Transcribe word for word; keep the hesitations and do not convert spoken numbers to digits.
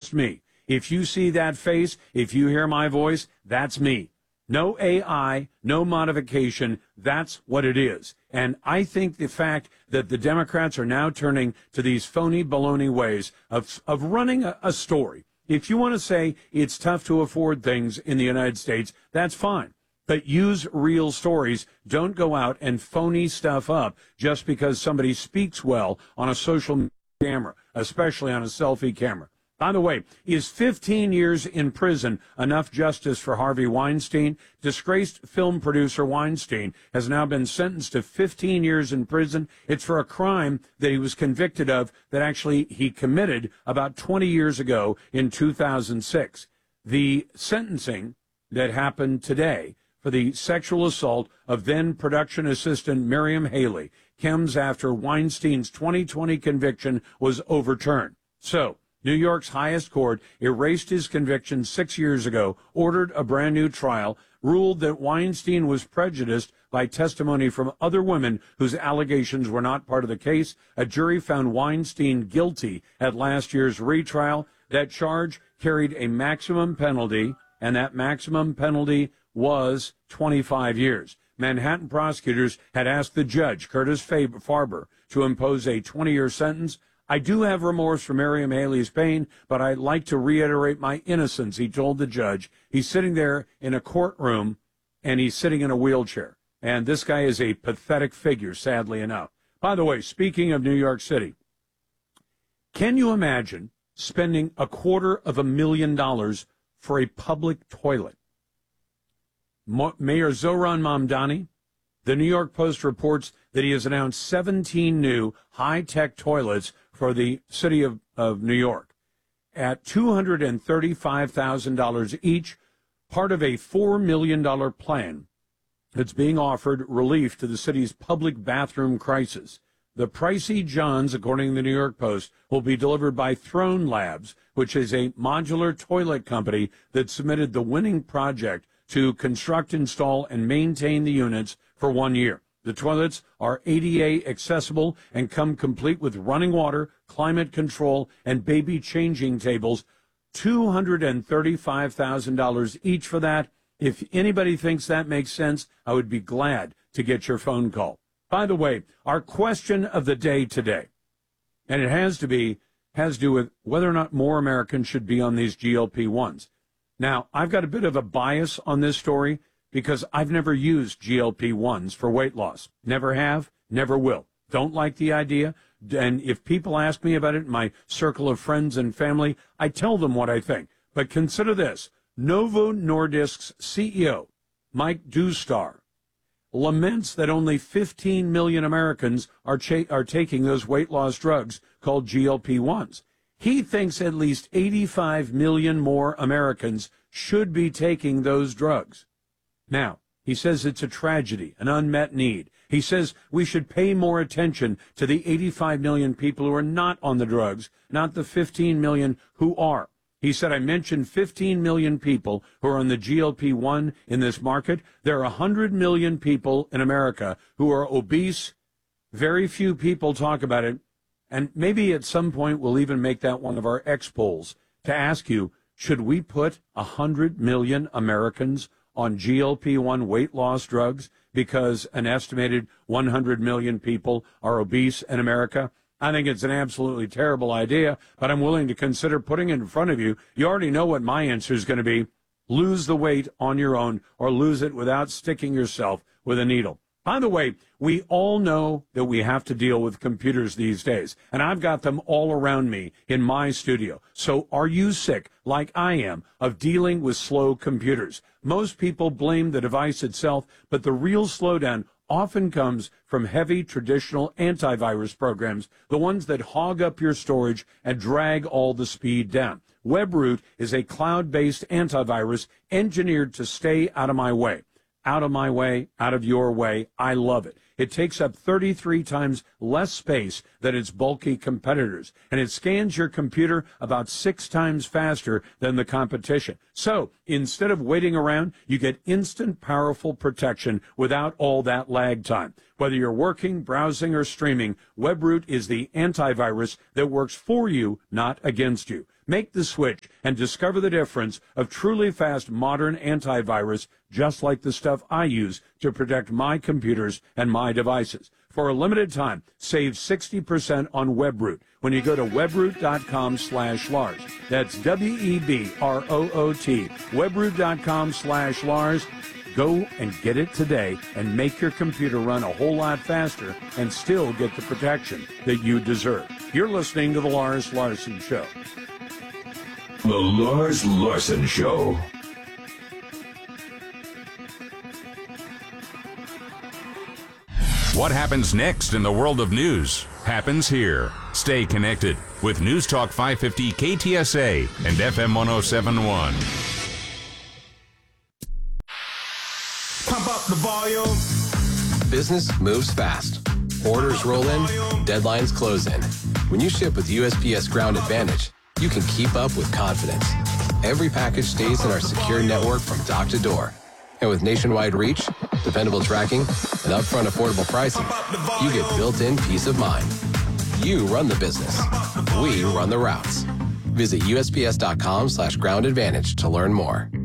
just me. If you see that face, if you hear my voice, that's me. No A I, no modification. That's what it is. And I think the fact that the Democrats are now turning to these phony baloney ways of, of running a, a story. If you want to say it's tough to afford things in the United States, that's fine. But use real stories. Don't go out and phony stuff up just because somebody speaks well on a social camera, especially on a selfie camera. By the way, is fifteen years in prison enough justice for Harvey Weinstein? Disgraced film producer Weinstein has now been sentenced to fifteen years in prison. It's for a crime that he was convicted of that actually he committed about twenty years ago in two thousand six. The sentencing that happened today for the sexual assault of then production assistant Miriam Haley comes after Weinstein's twenty twenty conviction was overturned. So, New York's highest court erased his conviction six years ago, ordered a brand new trial, ruled that Weinstein was prejudiced by testimony from other women whose allegations were not part of the case. A jury found Weinstein guilty at last year's retrial. That charge carried a maximum penalty, and that maximum penalty was twenty-five years. Manhattan prosecutors had asked the judge, Curtis Farber, to impose a twenty-year sentence. I do have remorse for Miriam Haley's pain, but I'd like to reiterate my innocence, he told the judge. He's sitting there in a courtroom, and he's sitting in a wheelchair. And this guy is a pathetic figure, sadly enough. By the way, speaking of New York City, can you imagine spending a quarter of a million dollars for a public toilet? Mo- Mayor Zohran Mamdani, the New York Post reports that he has announced seventeen new high-tech toilets for the city of, of New York at two hundred thirty-five thousand dollars each, part of a four million dollars plan that's being offered relief to the city's public bathroom crisis. The pricey Johns, according to the New York Post, will be delivered by Throne Labs, which is a modular toilet company that submitted the winning project to construct, install, and maintain the units for one year. The toilets are A D A accessible and come complete with running water, climate control, and baby changing tables. two hundred thirty-five thousand dollars each for that. If anybody thinks that makes sense, I would be glad to get your phone call. By the way, our question of the day today, and it has to be, has to do with whether or not more Americans should be on these G L P ones. Now, I've got a bit of a bias on this story because I've never used G L P ones for weight loss. Never have, never will. Don't like the idea. And if people ask me about it in my circle of friends and family, I tell them what I think. But consider this. Novo Nordisk's C E O, Mike Dustar, laments that only fifteen million Americans are, cha- are taking those weight loss drugs called G L P ones. He thinks at least eighty-five million more Americans should be taking those drugs. Now, he says it's a tragedy, an unmet need. He says we should pay more attention to the eighty-five million people who are not on the drugs, not the fifteen million who are. He said, I mentioned fifteen million people who are on the G L P one in this market. There are one hundred million people in America who are obese. Very few people talk about it. And maybe at some point we'll even make that one of our X polls to ask you, should we put one hundred million Americans on G L P one weight loss drugs because an estimated one hundred million people are obese in America? I think it's an absolutely terrible idea, but I'm willing to consider putting it in front of you. You already know what my answer is going to be. Lose the weight on your own or lose it without sticking yourself with a needle. By the way, we all know that we have to deal with computers these days, and I've got them all around me in my studio. So are you sick, like I am, of dealing with slow computers? Most people blame the device itself, but the real slowdown often comes from heavy traditional antivirus programs, the ones that hog up your storage and drag all the speed down. WebRoot is a cloud-based antivirus engineered to stay out of my way. Out of my way, out of your way. I love it. It takes up thirty-three times less space than its bulky competitors, and it scans your computer about six times faster than the competition. So instead of waiting around, you get instant, powerful protection without all that lag time. Whether you're working, browsing, or streaming, WebRoot is the antivirus that works for you, not against you. Make the switch and discover the difference of truly fast modern antivirus, just like the stuff I use to protect my computers and my devices. For a limited time, save sixty percent on WebRoot when you go to webroot.com slash Lars. That's W E B R O O T, webroot.com slash Lars. Go and get it today and make your computer run a whole lot faster and still get the protection that you deserve. You're listening to The Lars Larson Show. The Lars Larson Show. What happens next in the world of news happens here. Stay connected with News Talk five fifty K T S A and F M one oh seven point one. Pump up the volume. Business moves fast. Orders roll in, deadlines close in. When you ship with U S P S Ground Advantage, you can keep up with confidence. Every package stays in our secure network from dock to door. And with nationwide reach, dependable tracking, and upfront affordable pricing, you get built-in peace of mind. You run the business. We run the routes. Visit U S P S dot com slash ground advantage to learn more.